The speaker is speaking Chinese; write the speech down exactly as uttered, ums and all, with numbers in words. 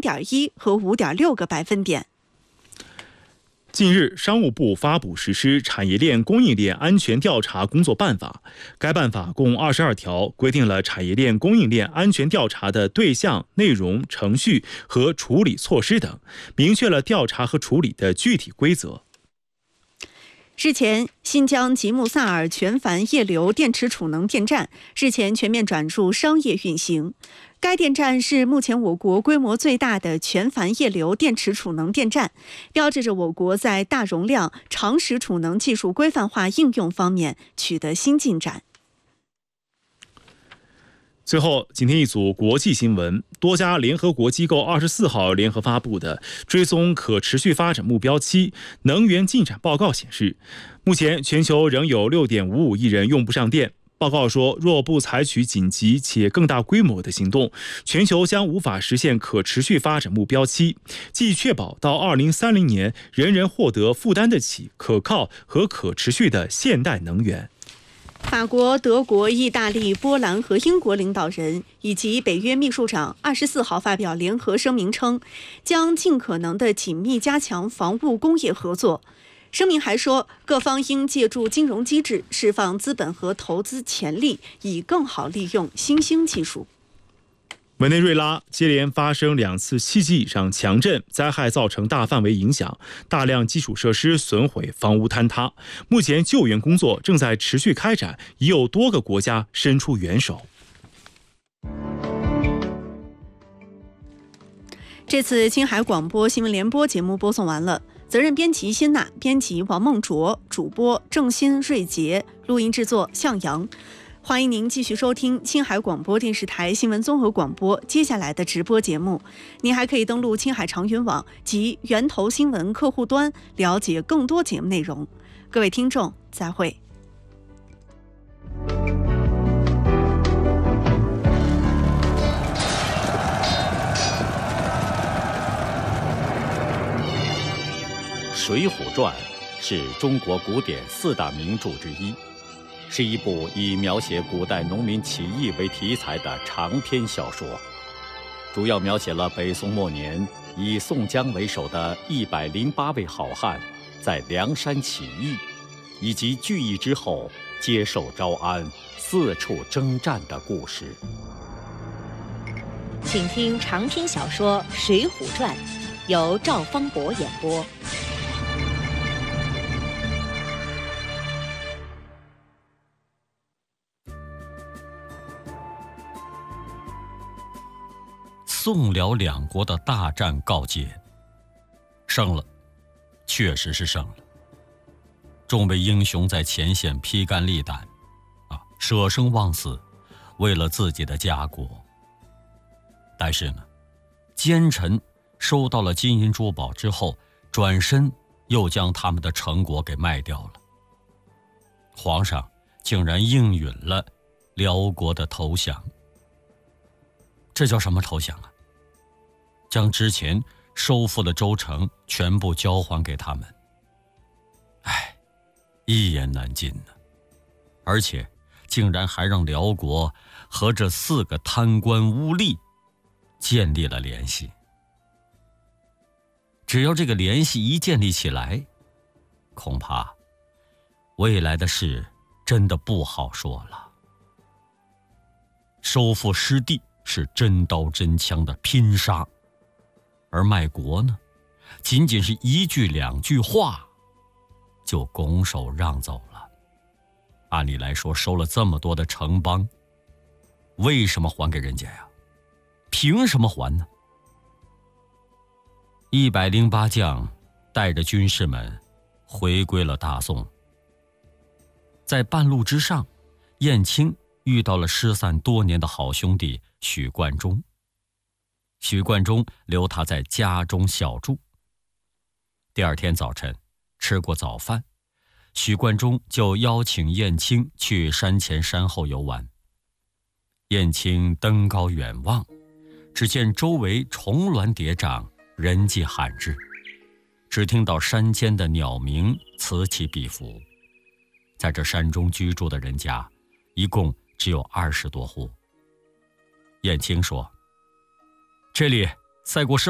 零点一和五点六个百分点。 近日，商务部发布实施产业链供应链安全调查工作办法。该办法共二十二条，规定了产业链供应链安全调查的对象、内容、程序和处理措施等，明确了调查和处理的具体规则。 日前，新疆吉木萨尔全钒液流电池储能电站日前全面转入商业运行。该电站是目前我国规模最大的全钒液流电池储能电站，标志着我国在大容量、长时储能技术规范化应用方面取得新进展。 最后，今天一组国际新闻：多家联合国机构二十四号联合发布的追踪可持续发展目标七能源进展报告显示，目前全球仍有 六点五五亿人用不上电。报告说，若不采取紧急且更大规模的行动，全球将无法实现可持续发展目标七，即确保到二零三零年人人获得负担得起、可靠和可持续的现代能源。 法国、德国、意大利、波兰和英国领导人以及北约秘书长二十四号发表联合声明称，将尽可能的紧密加强防务工业合作。声明还说，各方应借助金融机制释放资本和投资潜力，以更好利用新兴技术。 委内瑞拉接连发生两次七级以上强震，灾害造成大范围影响，大量基础设施损毁，房屋坍塌。目前救援工作正在持续开展，已有多个国家伸出援手。 这次青海广播新闻联播节目播送完了。责任编辑辛娜，编辑王梦卓，主播郑欣、瑞杰，录音制作向阳。欢迎您继续收听青海广播电视台新闻综合广播接下来的直播节目。您还可以登录青海长云网及源头新闻客户端，了解更多节目内容。各位听众，再会。 《水浒传》是中国古典四大名著之一，是一部以描写古代农民起义为题材的长篇小说，主要描写了北宋末年以宋江为首的一百零八位好汉在梁山起义，以及聚义之后接受招安、四处征战的故事。 请听长篇小说《水浒传》，由赵方博演播。 宋辽两国的大战告捷，胜了，确实是胜了。众位英雄在前线披肝沥胆，啊，舍生忘死，为了自己的家国。但是呢，奸臣收到了金银珠宝之后，转身又将他们的成果给卖掉了。皇上竟然应允了辽国的投降。这叫什么投降啊？将之前收复的州城全部交还给他们。唉，一言难尽呢。而且竟然还让辽国和这四个贪官污吏建立了联系。只要这个联系一建立起来，恐怕未来的事真的不好说了。收复失地是真刀真枪的拼杀，而卖国呢，仅仅是一句两句话就拱手让走了。按理来说，收了这么多的城邦，为什么还给人家呀？凭什么还呢？一百零八将带着军士们回归了大宋。在半路之上，燕青遇到了失散多年的好兄弟许冠中。许冠中留他在家中小住。第二天早晨，吃过早饭，许冠中就邀请燕青去山前山后游玩。燕青登高远望，只见周围重峦叠嶂，人迹罕至，只听到山间的鸟鸣此起彼伏。在这山中居住的人家一共只有二十多户。燕青说，这里赛过是